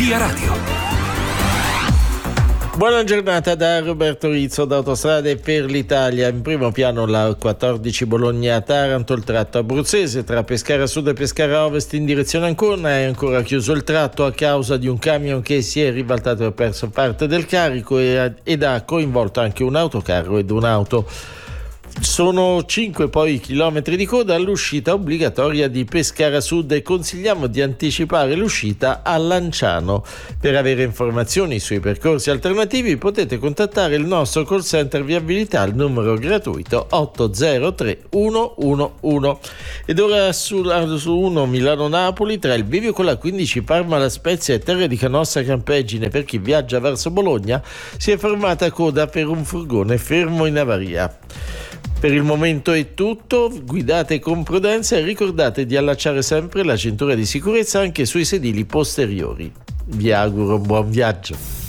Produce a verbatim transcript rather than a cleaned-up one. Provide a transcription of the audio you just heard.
Via Radio. Buona giornata da Roberto Rizzo da Autostrade per l'Italia. In primo piano la quattordici Bologna-Taranto, il tratto abruzzese tra Pescara Sud e Pescara Ovest in direzione Ancona. È ancora chiuso il tratto a causa di un camion che si è ribaltato e ha perso parte del carico ed ha coinvolto anche un autocarro ed un'auto. Sono cinque poi chilometri di coda all'uscita obbligatoria di Pescara Sud e consigliamo di anticipare l'uscita a Lanciano. Per avere informazioni sui percorsi alternativi potete contattare il nostro call center viabilità al numero gratuito otto zero tre uno uno uno. Ed ora su, su uno Milano-Napoli tra il bivio con la quindici Parma La Spezia e Terre di Canossa Campeggine. Per chi viaggia verso Bologna si è formata coda per un furgone fermo in avaria. Per il momento è tutto, guidate con prudenza e ricordate di allacciare sempre la cintura di sicurezza anche sui sedili posteriori. Vi auguro un buon viaggio.